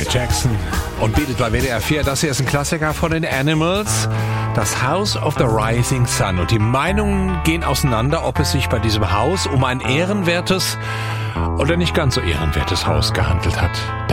Jackson und bietet bei WDR 4. Das hier ist ein Klassiker von den Animals, das House of the Rising Sun. Und die Meinungen gehen auseinander, ob es sich bei diesem Haus um ein ehrenwertes oder nicht ganz so ehrenwertes Haus gehandelt hat.